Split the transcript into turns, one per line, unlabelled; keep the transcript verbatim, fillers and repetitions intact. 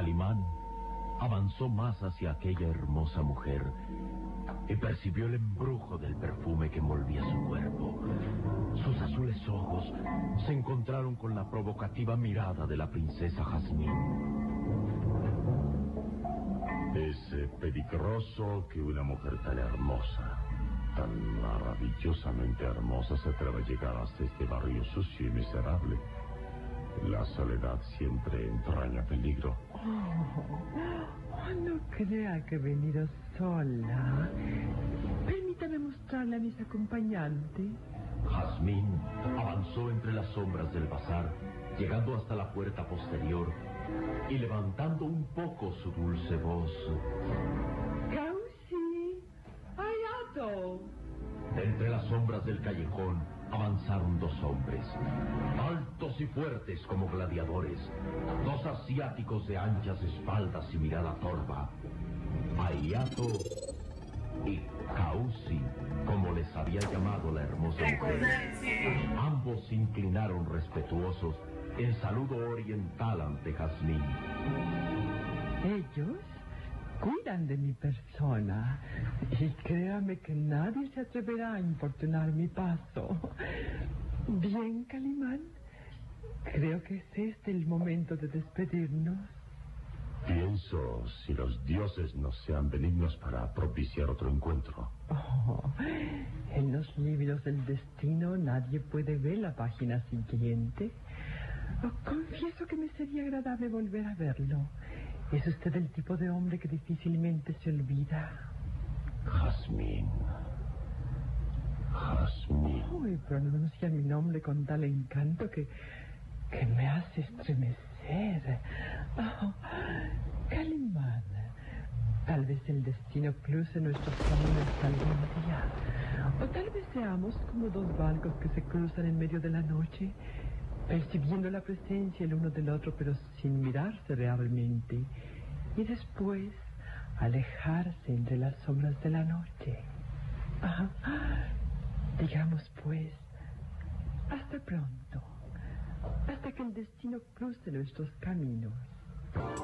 Calimán avanzó más hacia aquella hermosa mujer y percibió el embrujo del perfume que envolvía su cuerpo. Sus azules ojos se encontraron con la provocativa mirada de la princesa Jazmín.
Es eh, peligroso que una mujer tan hermosa, tan maravillosamente hermosa, se atreva a llegar hasta este barrio sucio y miserable. La soledad siempre entraña peligro.
Oh, no crea que he venido sola. Permítame mostrarle a mis acompañantes.
Jazmín avanzó entre las sombras del bazar, llegando hasta la puerta posterior y levantando un poco su dulce voz.
¡Causi! ¡Hayato!
De entre las sombras del callejón avanzaron dos hombres, altos y fuertes como gladiadores, dos asiáticos de anchas espaldas y mirada torva, Hayato y Causi, como les había llamado la hermosa mujer. Ambos se inclinaron respetuosos en saludo oriental ante Jazmín.
Ellos cuidan de mi persona y créame que nadie se atreverá a importunar mi paso. Bien, Calimán, creo que es este el momento de despedirnos.
Pienso si los dioses nos sean benignos para propiciar otro encuentro.
Oh, en los libros del destino nadie puede ver la página siguiente. Oh, confieso que me sería agradable volver a verlo. Es usted el tipo de hombre que difícilmente se olvida.
Jazmín. Jazmín.
Uy, pronuncia mi nombre con tal encanto que, que me hace estremecer. Oh, Calimán, tal vez el destino cruce nuestros caminos algún día. O tal vez seamos como dos barcos que se cruzan en medio de la noche, percibiendo la presencia el uno del otro, pero sin mirarse realmente, y después alejarse entre las sombras de la noche. Ajá. Digamos pues, hasta pronto, hasta que el destino cruce nuestros caminos.